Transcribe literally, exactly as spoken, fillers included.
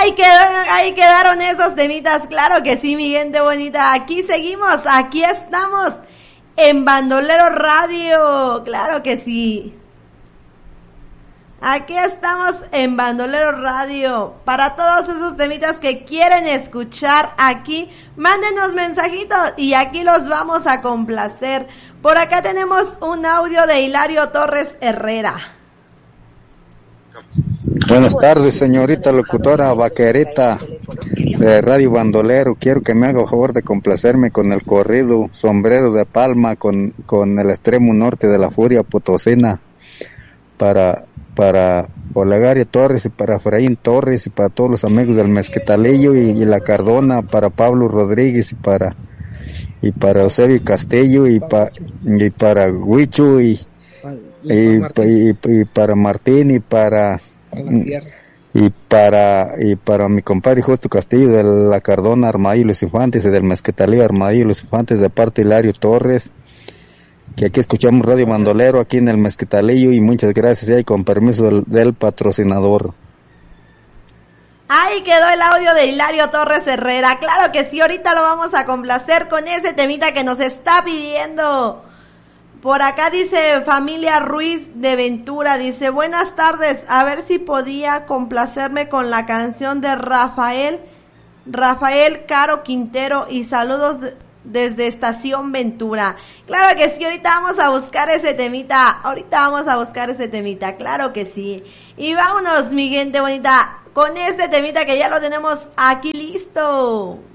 Ahí, quedó, ahí quedaron esos temitas, claro que sí, mi gente bonita. Aquí seguimos, aquí estamos en Bandolero Radio, claro que sí. Aquí estamos en Bandolero Radio. Para todos esos temitas que quieren escuchar aquí, mándenos mensajitos y aquí los vamos a complacer. Por acá tenemos un audio de Hilario Torres Herrera. Buenas tardes, señorita locutora vaquerita de Radio Bandolero. Quiero que me haga el favor de complacerme con el corrido Sombrero de Palma, con, con el extremo norte de la Furia Potosina, para, para Olegario Torres y para Efraín Torres y para todos los amigos del Mezquetalillo y, y la Cardona, para Pablo Rodríguez y para, y para Eusebio Castillo y, pa, y para Huicho y, y, y, y para Martín y para y para y para mi compadre Justo Castillo de la Cardona, Armadillo y los Infantes, y del Mezquetalillo, Armadillo y los Infantes, de parte de Hilario Torres, que aquí escuchamos Radio Bandolero aquí en el Mezquetalillo, y muchas gracias, y con permiso del, del patrocinador. Ahí quedó el audio de Hilario Torres Herrera, claro que sí, ahorita lo vamos a complacer con ese temita que nos está pidiendo. Por acá dice Familia Ruiz de Ventura, dice, buenas tardes, a ver si podía complacerme con la canción de Rafael, Rafael Caro Quintero, y saludos de, desde Estación Ventura. Claro que sí, ahorita vamos a buscar ese temita, ahorita vamos a buscar ese temita, claro que sí. Y vámonos, mi gente bonita, con este temita que ya lo tenemos aquí listo.